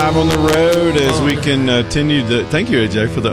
live on the road as we continue to. Thank you, AJ, for the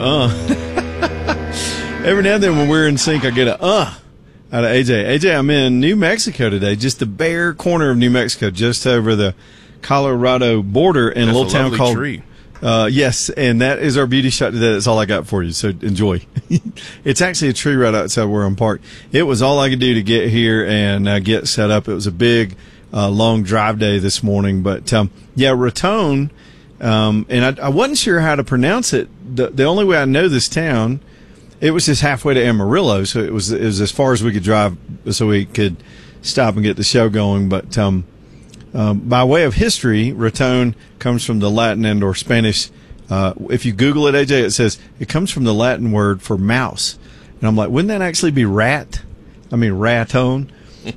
Every now and then when we're in sync, I get a out of AJ. AJ, I'm in New Mexico today, just the bare corner of New Mexico, just over the Colorado border in a little town called. Tree. Yes, and that is our beauty shot today. That's all I got for you, so enjoy. It's actually a tree right outside where I'm parked. It was all I could do to get here and get set up. It was a big, long drive day this morning. But, Raton, and I wasn't sure how to pronounce it. The only way I know this town, it was just halfway to Amarillo, so it was as far as we could drive so we could stop and get the show going. But by way of history, Raton comes from the Latin and or Spanish. If you Google it, AJ, it says it comes from the Latin word for mouse. And I'm like, wouldn't that actually be rat? I mean, raton.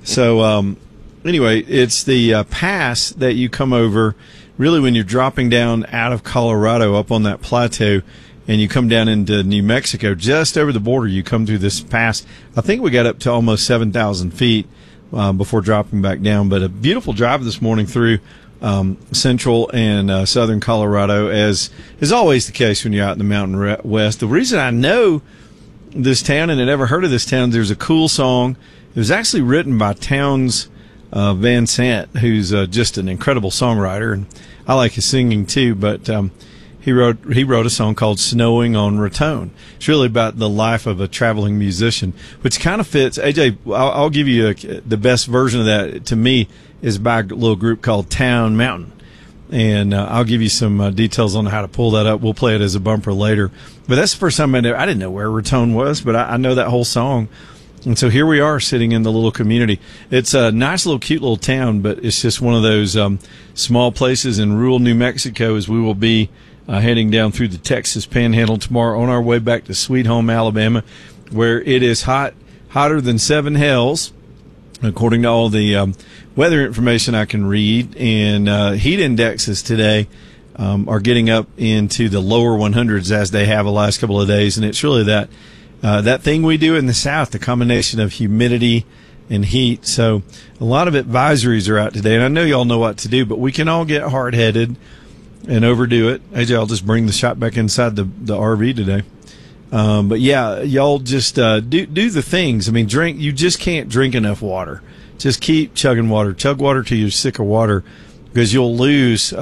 So anyway, it's the pass that you come over really when you're dropping down out of Colorado up on that plateau and you come down into New Mexico. Just over the border, you come through this pass. I think we got up to almost 7,000 feet. Before dropping back down. But a beautiful drive this morning through central and southern Colorado, as is always the case when you're out in the Mountain West. The reason I know this town and had ever heard of this town, there's a cool song. It was actually written by Townes Van Sant, who's just an incredible songwriter, and I like his singing too. But he wrote a song called "Snowing on Raton." It's really about the life of a traveling musician, which kind of fits. AJ, I'll give you the best version of that. To me, is by a little group called Town Mountain, and I'll give you some details on how to pull that up. We'll play it as a bumper later. But that's the first time I didn't know where Raton was, but I know that whole song. And so here we are sitting in the little community. It's a nice little cute little town, but it's just one of those small places in rural New Mexico, as we will be heading down through the Texas Panhandle tomorrow on our way back to Sweet Home, Alabama, where it is hotter than seven hells, according to all the weather information I can read. And heat indexes today are getting up into the lower 100s as they have the last couple of days. And it's really that thing we do in the South, the combination of humidity and heat. So a lot of advisories are out today. And I know y'all know what to do, but we can all get hard-headed and overdo it. AJ, I'll just bring the shot back inside the RV today. But yeah, y'all just do the things. I mean, drink. You just can't drink enough water. Just keep chugging water. Chug water till you're sick of water, because you'll lose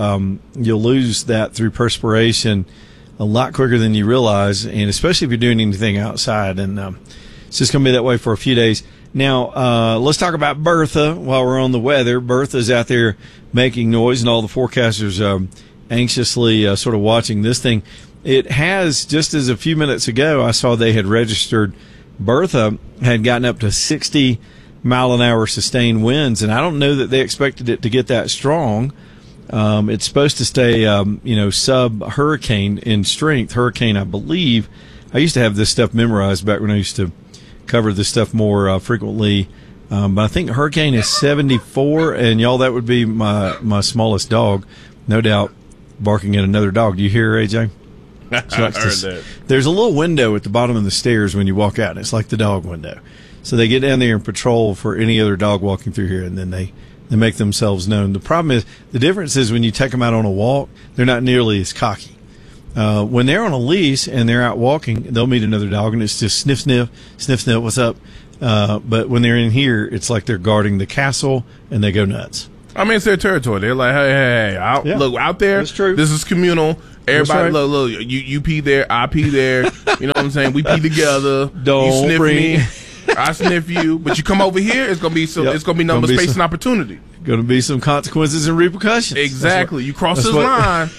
that through perspiration a lot quicker than you realize, and especially if you're doing anything outside. And it's just going to be that way for a few days. Now, let's talk about Bertha while we're on the weather. Bertha's out there making noise, and all the forecasters anxiously sort of watching this thing. It has, just as a few minutes ago, I saw they had registered Bertha had gotten up to 60 mile an hour sustained winds, and I don't know that they expected it to get that strong. It's supposed to stay, sub hurricane in strength. Hurricane, I believe. I used to have this stuff memorized back when I used to cover this stuff more frequently. But I think hurricane is 74, and y'all, that would be my smallest dog, no doubt, barking at another dog. Do you hear, AJ? I heard that. There's a little window at the bottom of the stairs when you walk out, and it's like the dog window. So they get down there and patrol for any other dog walking through here, and then they make themselves known. The problem is, the difference is when you take them out on a walk, they're not nearly as cocky. When they're on a leash and they're out walking, they'll meet another dog, and it's just sniff, sniff, sniff, sniff, what's up? But when they're in here, it's like they're guarding the castle, and they go nuts. I mean, it's their territory. They're like, hey, look, out there, that's true. This is communal. Everybody, right. look, you pee there, I pee there. You know what I'm saying? We pee together. Don't you sniff bring me, I sniff you. But you come over here, it's gonna be it's gonna be number space and opportunity. Going to be some consequences and repercussions. Exactly. You cross this line.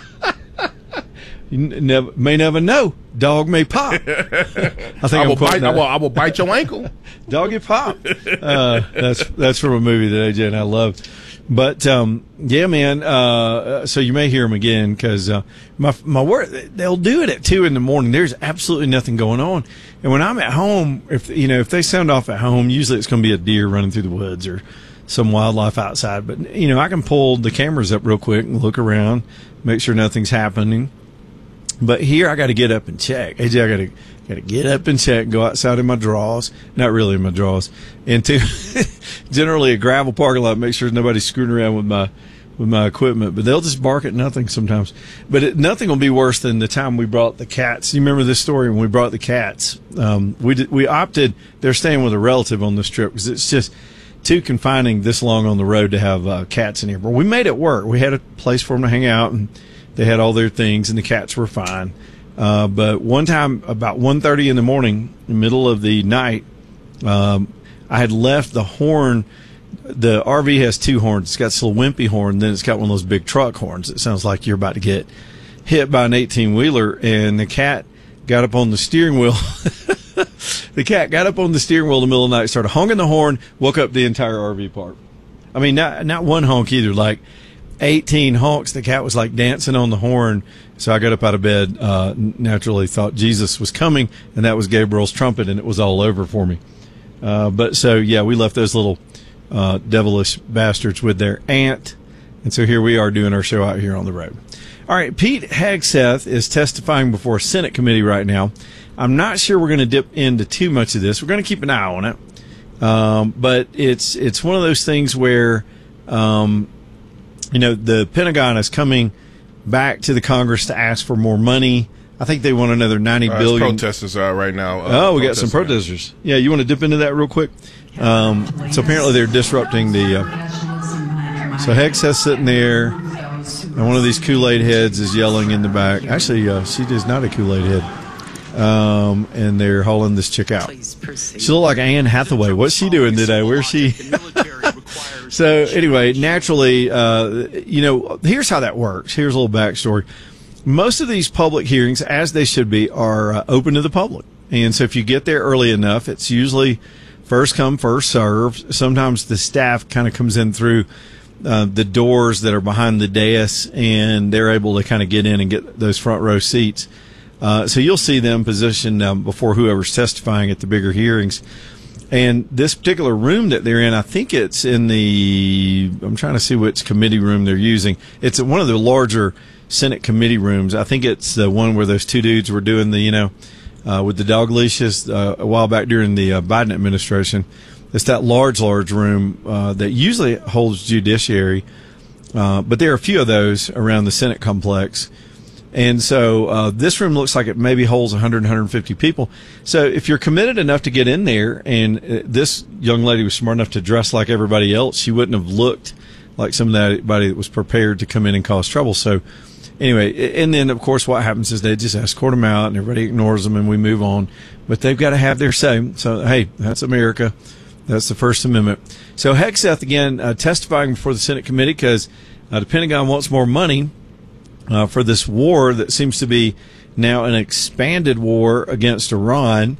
You may never know. Dog may pop. I will bite your ankle. Doggy pop. That's from a movie that AJ and I love. But yeah, man. So you may hear them again, because my work, they'll do it at 2 a.m. There's absolutely nothing going on, and when I'm at home, if they sound off at home, usually it's going to be a deer running through the woods or some wildlife outside. But I can pull the cameras up real quick and look around, make sure nothing's happening. But here I got to get up and check. AJ, I got to get up and check, go outside in my drawers, not really in my drawers, into generally a gravel parking lot, make sure nobody's screwing around with my equipment, but they'll just bark at nothing sometimes. But nothing will be worse than the time we brought the cats. You remember this story when we brought the cats? We opted, they're staying with a relative on this trip because it's just too confining this long on the road to have cats in here. But we made it work. We had a place for them to hang out, and they had all their things, and the cats were fine. But one time, about 1:30 in the morning, in the middle of the night, I had left the horn. The RV has two horns. It's got this little wimpy horn, then it's got one of those big truck horns. It sounds like you're about to get hit by an 18-wheeler, and the cat got up on the steering wheel. The cat got up on the steering wheel in the middle of the night, started honking the horn, woke up the entire RV park. I mean, not one honk either, like 18 honks. The cat was like dancing on the horn. So I got up out of bed, naturally thought Jesus was coming, and that was Gabriel's trumpet, and it was all over for me. But so, yeah, we left those little devilish bastards with their aunt. And so here we are doing our show out here on the road. All right, Pete Hegseth is testifying before a Senate committee right now. I'm not sure we're going to dip into too much of this. We're going to keep an eye on it. But it's one of those things where, the Pentagon is coming back to the Congress to ask for more money. I think they want another $90 billion. Protesters right now. We got some protesters. Yeah, you want to dip into that real quick? So apparently they're disrupting the. So Hegseth's sitting there, and one of these Kool-Aid heads is yelling in the back. Actually, she is not a Kool-Aid head. And they're hauling this chick out. She looked like Anne Hathaway. What's she doing today? Where's she? So anyway, naturally, here's how that works. Here's a little backstory. Most of these public hearings, as they should be, are open to the public. And so if you get there early enough, it's usually first come, first serve. Sometimes the staff kind of comes in through the doors that are behind the dais, and they're able to kind of get in and get those front row seats. So you'll see them positioned before whoever's testifying at the bigger hearings. And this particular room that they're in, I think it's in I'm trying to see which committee room they're using. It's one of the larger Senate committee rooms. I think it's the one where those two dudes were doing with the dog leashes a while back during the Biden administration. It's that large room that usually holds judiciary. But there are a few of those around the Senate complex. And so this room looks like it maybe holds 100, 150 people. So if you're committed enough to get in there, and this young lady was smart enough to dress like everybody else, she wouldn't have looked like somebody that was prepared to come in and cause trouble. So anyway, and then, of course, what happens is they just escort them out, and everybody ignores them, and we move on. But they've got to have their say. So, hey, that's America. That's the First Amendment. So Hegseth, again, testifying before the Senate committee because the Pentagon wants more money for this war that seems to be now an expanded war against Iran.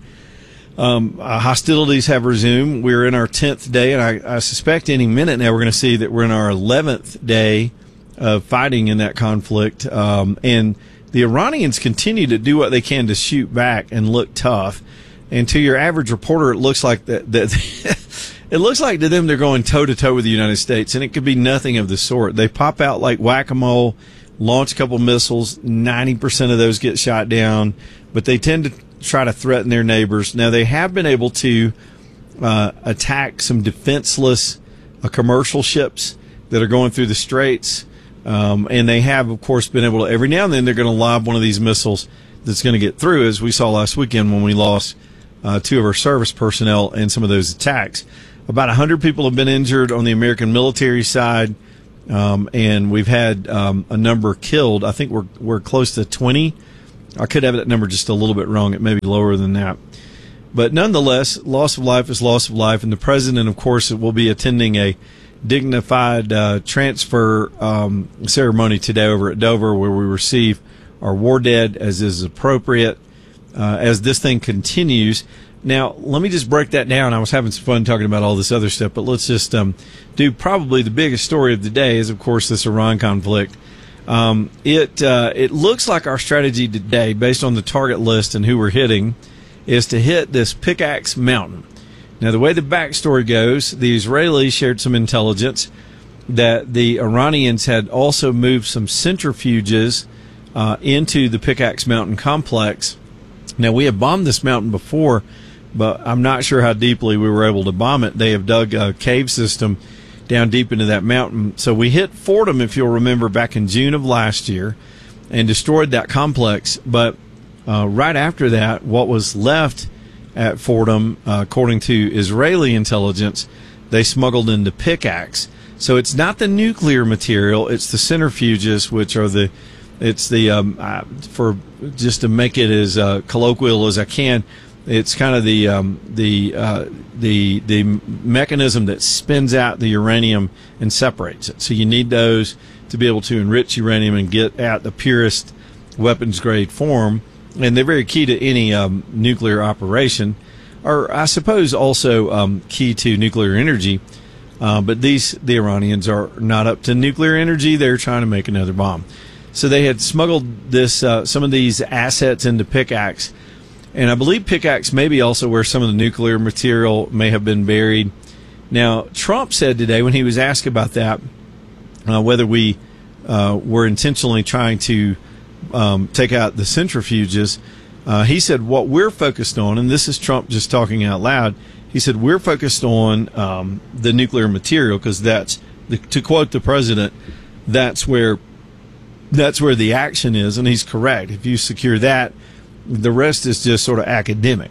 Hostilities have resumed. We're in our 10th day, and I suspect any minute now we're going to see that we're in our 11th day of fighting in that conflict. And the Iranians continue to do what they can to shoot back and look tough. And to your average reporter, it looks like that it looks like to them they're going toe-to-toe with the United States, and it could be nothing of the sort. They pop out like whack-a-mole, launch a couple missiles, 90% of those get shot down, but they tend to try to threaten their neighbors. Now, they have been able to attack some defenseless commercial ships that are going through the straits, and they have, of course, been able to, every now and then, they're going to lob one of these missiles that's going to get through, as we saw last weekend when we lost two of our service personnel in some of those attacks. About 100 people have been injured on the American military side. And we've had a number killed. I think we're close to 20. I could have that number just a little bit wrong. It may be lower than that. But nonetheless, loss of life is loss of life. And the president, of course, will be attending a dignified transfer ceremony today over at Dover, where we receive our war dead, as is appropriate, as this thing continues. Now, let me just break that down. I was having some fun talking about all this other stuff, but let's just do probably the biggest story of the day is, of course, this Iran conflict. It looks like our strategy today, based on the target list and who we're hitting, is to hit this Pickaxe Mountain. Now, the way the backstory goes, the Israelis shared some intelligence that the Iranians had also moved some centrifuges into the Pickaxe Mountain complex. Now, we have bombed this mountain before, but I'm not sure how deeply we were able to bomb it. They have dug a cave system down deep into that mountain. So we hit Fordham, if you'll remember, back in June of last year and destroyed that complex. But right after that, what was left at Fordham, according to Israeli intelligence, they smuggled into pickaxe. So it's not the nuclear material, it's the centrifuges, which are for just to make it as colloquial as I can, it's kind of the mechanism that spins out the uranium and separates it. So you need those to be able to enrich uranium and get at the purest weapons grade form, and they're very key to any nuclear operation, or I suppose also key to nuclear energy. But the Iranians are not up to nuclear energy; they're trying to make another bomb. So they had smuggled some of these assets into pickaxe. And I believe pickaxe may be also where some of the nuclear material may have been buried. Now, Trump said today when he was asked about that, whether we were intentionally trying to take out the centrifuges, he said what we're focused on, and this is Trump just talking out loud, he said we're focused on the nuclear material because that's, to quote the president, that's where the action is, and he's correct. If you secure that, the rest is just sort of academic.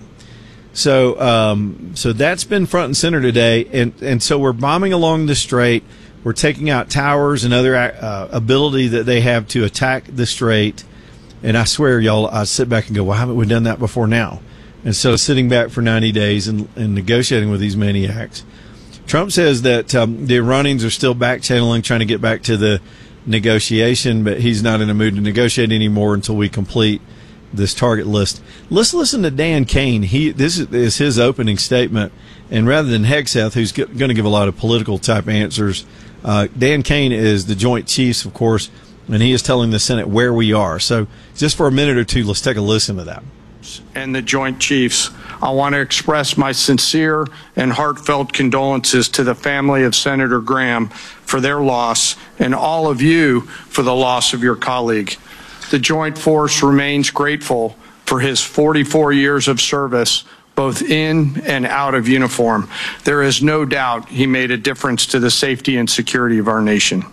So so that's been front and center today, and so we're bombing along the strait. We're taking out towers and other ability that they have to attack the strait. And I swear, y'all, I sit back and go, well, haven't we done that before now? And so sitting back for 90 days and negotiating with these maniacs. Trump says that the Iranians are still back-channeling, trying to get back to the negotiation, but he's not in a mood to negotiate anymore until we complete this target list. Let's listen to Dan Kane. This is his opening statement, and rather than Hegseth, who's going to give a lot of political type answers, Dan Kane is the Joint Chiefs, of course, and he is telling the Senate where we are. So just for a minute or two, let's take a listen to that. And the Joint Chiefs, I want to express my sincere and heartfelt condolences to the family of Senator Graham for their loss and all of you for the loss of your colleague. The Joint Force remains grateful for his 44 years of service, both in and out of uniform. There is no doubt he made a difference to the safety and security of our nation.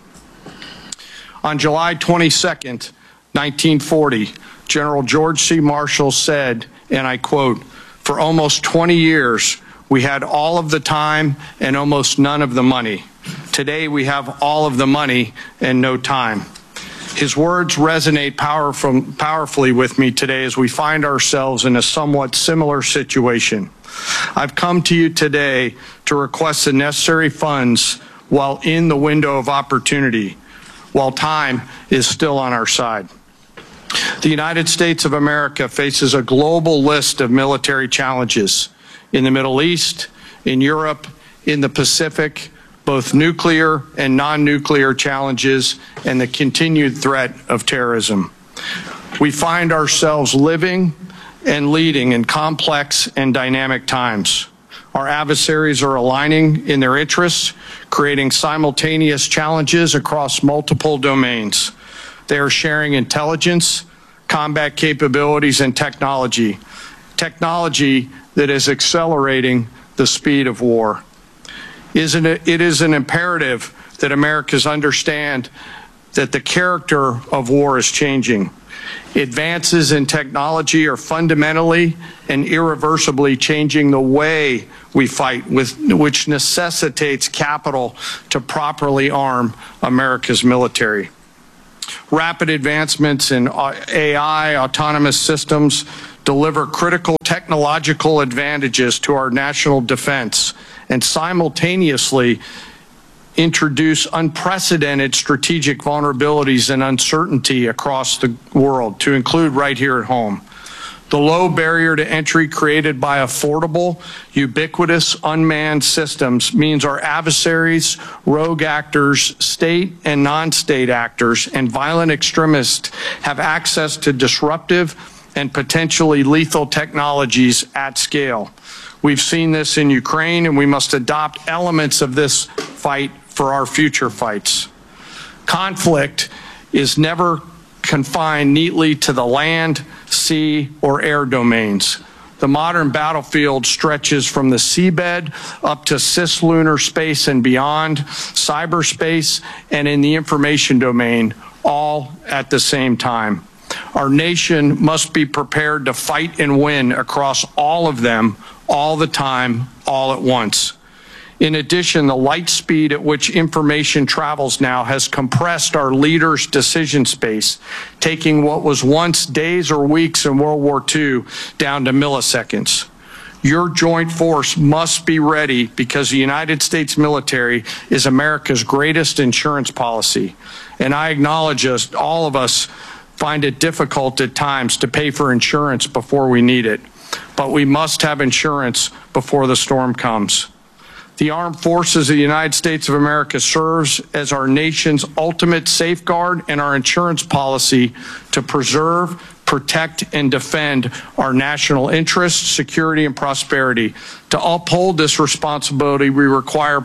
On July 22nd, 1940, General George C. Marshall said, and I quote, "For almost 20 years, we had all of the time and almost none of the money. Today, we have all of the money and no time." His words resonate powerfully with me today as we find ourselves in a somewhat similar situation. I've come to you today to request the necessary funds while in the window of opportunity, while time is still on our side. The United States of America faces a global list of military challenges in the Middle East, in Europe, in the Pacific, both nuclear and non-nuclear challenges, and the continued threat of terrorism. We find ourselves living and leading in complex and dynamic times. Our adversaries are aligning in their interests, creating simultaneous challenges across multiple domains. They are sharing intelligence, combat capabilities, and technology that is accelerating the speed of war. It is an imperative that Americans understand that the character of war is changing. Advances in technology are fundamentally and irreversibly changing the way we fight, which necessitates capital to properly arm America's military. Rapid advancements in AI, autonomous systems, deliver critical technological advantages to our national defense and simultaneously introduce unprecedented strategic vulnerabilities and uncertainty across the world, to include right here at home. The low barrier to entry created by affordable, ubiquitous, unmanned systems means our adversaries, rogue actors, state and non-state actors, and violent extremists have access to disruptive and potentially lethal technologies at scale. We've seen this in Ukraine, and we must adopt elements of this fight for our future fights. Conflict is never confined neatly to the land, sea, or air domains. The modern battlefield stretches from the seabed up to cislunar space and beyond, cyberspace, and in the information domain, all at the same time. Our nation must be prepared to fight and win across all of them, all the time, all at once. In addition, the light speed at which information travels now has compressed our leaders' decision space, taking what was once days or weeks in World War II down to milliseconds. Your joint force must be ready because the United States military is America's greatest insurance policy. And I acknowledge all of us find it difficult at times to pay for insurance before we need it. But we must have insurance before the storm comes. The Armed Forces of the United States of America serves as our nation's ultimate safeguard and our insurance policy to preserve, protect, and defend our national interests, security, and prosperity. To uphold this responsibility, we require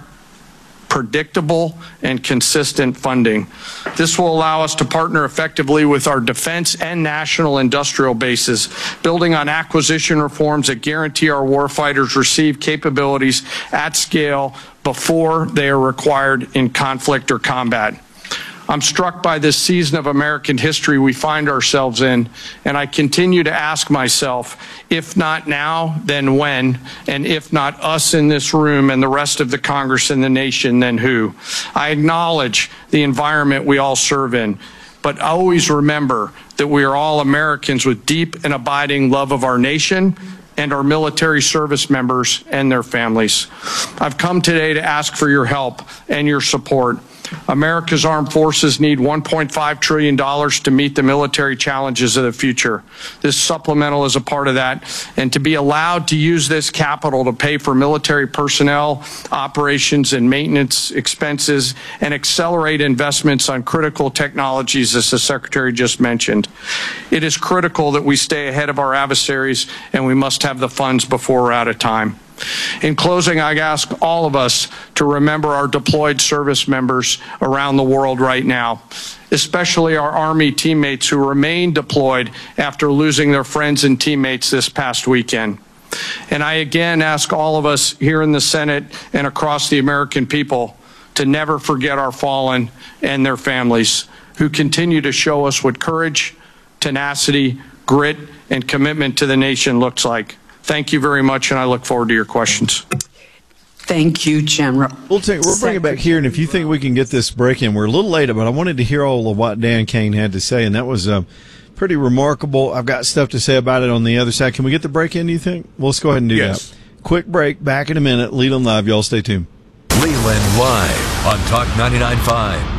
predictable and consistent funding. This will allow us to partner effectively with our defense and national industrial bases, building on acquisition reforms that guarantee our warfighters receive capabilities at scale before they are required in conflict or combat. I'm struck by this season of American history we find ourselves in, and I continue to ask myself, if not now, then when? And if not us in this room and the rest of the Congress and the nation, then who? I acknowledge the environment we all serve in, but always remember that we are all Americans with deep and abiding love of our nation and our military service members and their families. I've come today to ask for your help and your support. America's armed forces need $1.5 trillion to meet the military challenges of the future. This supplemental is a part of that. And to be allowed to use this capital to pay for military personnel, operations, and maintenance expenses, and accelerate investments on critical technologies, as the Secretary just mentioned. It is critical that we stay ahead of our adversaries, and we must have the funds before we're out of time. In closing, I ask all of us to remember our deployed service members around the world right now, especially our Army teammates who remain deployed after losing their friends and teammates this past weekend. And I again ask all of us here in the Senate and across the American people to never forget our fallen and their families who continue to show us what courage, tenacity, grit, and commitment to the nation looks like. Thank you very much, and I look forward to your questions. Thank you, General. We'll bring it back here, and if you think we can get this break in, we're a little late, but I wanted to hear all of what Dan Kane had to say, and that was pretty remarkable. I've got stuff to say about it on the other side. Can we get the break in, do you think? Well, let's go ahead and do that. Quick break, back in a minute. Leland Live, y'all stay tuned. Leland Live on Talk 99.5.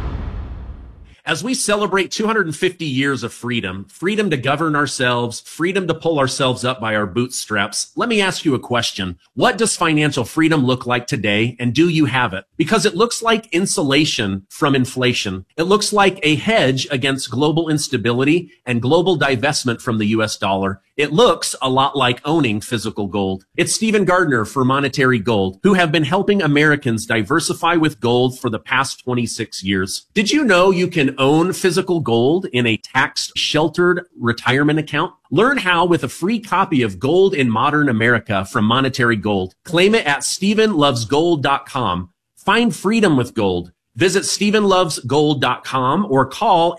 As we celebrate 250 years of freedom, freedom to govern ourselves, freedom to pull ourselves up by our bootstraps, let me ask you a question. What does financial freedom look like today, and do you have it? Because it looks like insulation from inflation. It looks like a hedge against global instability and global divestment from the US dollar. It looks a lot like owning physical gold. It's Stephen Gardner for Monetary Gold, who have been helping Americans diversify with gold for the past 26 years. Did you know you can own physical gold in a tax-sheltered retirement account? Learn how with a free copy of Gold in Modern America from Monetary Gold. Claim it at StephenLovesGold.com. Find freedom with gold. Visit StephenLovesGold.com or call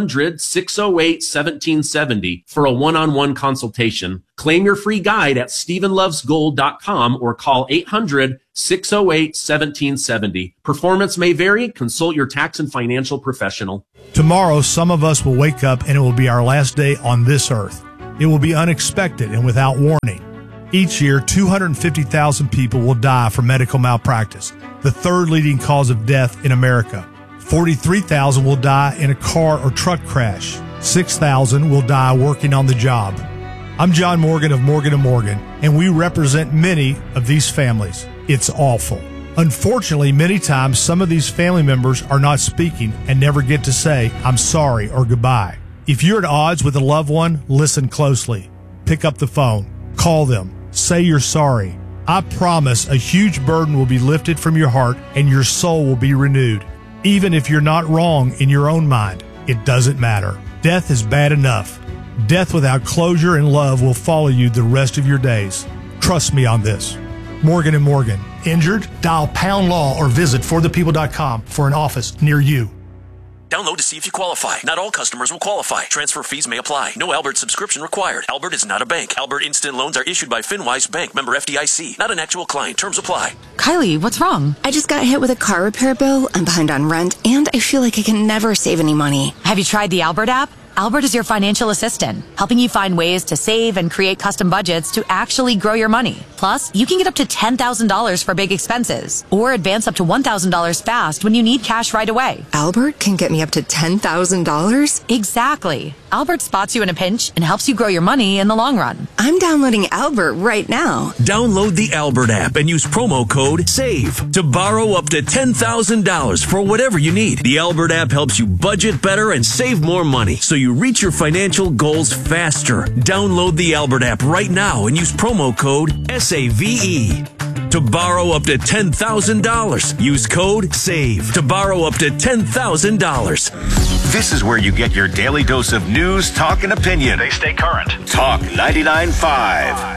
800-608-1770 for a one-on-one consultation. Claim your free guide at StephenLovesGold.com or call 800-608-1770. Performance may vary. Consult your tax and financial professional. Tomorrow, some of us will wake up and it will be our last day on this earth. It will be unexpected and without warning. Each year, 250,000 people will die from medical malpractice, the third leading cause of death in America. 43,000 will die in a car or truck crash. 6,000 will die working on the job. I'm John Morgan of Morgan & Morgan, and we represent many of these families. It's awful. Unfortunately, many times some of these family members are not speaking and never get to say, I'm sorry or goodbye. If you're at odds with a loved one, listen closely. Pick up the phone. Call them. Say you're sorry. I promise a huge burden will be lifted from your heart and your soul will be renewed. Even if you're not wrong in your own mind, it doesn't matter. Death is bad enough. Death without closure and love will follow you the rest of your days. Trust me on this. Morgan & Morgan. Injured? Dial # law or visit forthepeople.com for an office near you. Download to see if you qualify. Not all customers will qualify. Transfer fees may apply. No Albert subscription required. Albert is not a bank. Albert Instant Loans are issued by FinWise Bank, member FDIC. Not an actual client. Terms apply. Kylie, what's wrong? I just got hit with a car repair bill. I'm behind on rent, and I feel like I can never save any money. Have you tried the Albert app? Albert is your financial assistant, helping you find ways to save and create custom budgets to actually grow your money. Plus, you can get up to $10,000 for big expenses or advance up to $1,000 fast when you need cash right away. Albert can get me up to $10,000? Exactly. Albert spots you in a pinch and helps you grow your money in the long run. I'm downloading Albert right now. Download the Albert app and use promo code SAVE to borrow up to $10,000 for whatever you need. The Albert app helps you budget better and save more money so you reach your financial goals faster. Download the Albert app right now and use promo code SAVE to borrow up to $10,000. Use code SAVE to borrow up to $10,000. This is where you get your daily dose of news, talk, and opinion. They stay current. Talk 99.5.